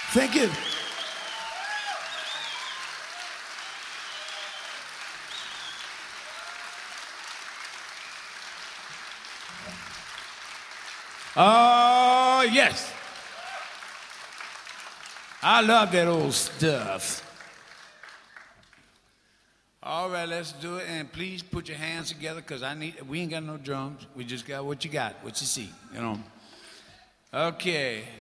Thank you. Oh, yes. I love that old stuff. All right, let's do it. And please put your hands together because we ain't got no drums. We just got what you got, what you see, you know. Okay,